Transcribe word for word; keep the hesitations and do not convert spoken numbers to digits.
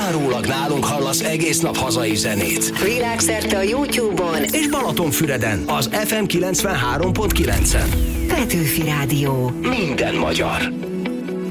Kizárólag nálunk hallasz egész nap hazai zenét. Világszerte a YouTube-on és Balatonfüreden az ef em kilencvenhárom pont kilencen. Petőfi Rádió. Minden magyar.